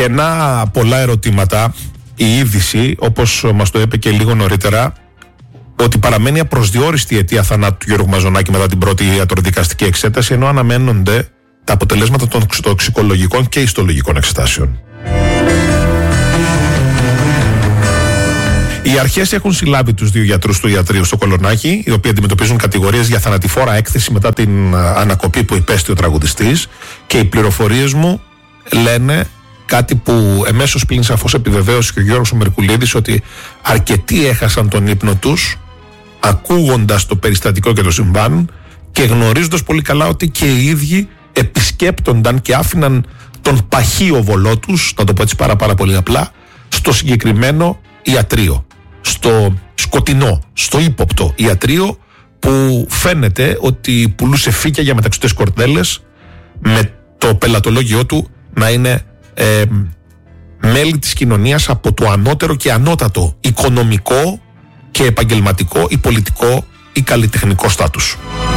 γεννά πολλά ερωτήματα η είδηση, όπως μας το είπε και λίγο νωρίτερα, ότι παραμένει απροσδιόριστη η αιτία θανάτου του Γιώργου Μαζονάκη μετά την πρώτη ιατροδικαστική εξέταση, ενώ αναμένονται τα αποτελέσματα των τοξικολογικών και ιστολογικών εξετάσεων. Οι αρχές έχουν συλλάβει τους 2 γιατρούς του ιατρείου στο Κολονάκι, οι οποίοι αντιμετωπίζουν κατηγορίες για θανατηφόρα έκθεση μετά την ανακοπή που υπέστη ο τραγουδιστής, και οι πληροφορίες μου λένε κάτι που εμέσως πλην σαφώς επιβεβαίωσε και ο Γιώργος Μερκουλίδης, ότι αρκετοί έχασαν τον ύπνο τους ακούγοντας το περιστατικό και το συμβάν και γνωρίζοντας πολύ καλά ότι και οι ίδιοι επισκέπτονταν και άφηναν τον παχύ βολό τους, να το πω έτσι πάρα πολύ απλά, στο συγκεκριμένο ιατρείο, στο σκοτεινό, στο ύποπτο ιατρείο που φαίνεται ότι πουλούσε φύκια για μεταξωτές κορδέλες, με το πελατολόγιο του να είναι μέλη της κοινωνίας από το ανώτερο και ανώτατο οικονομικό και επαγγελματικό ή πολιτικό ή καλλιτεχνικό στάτους.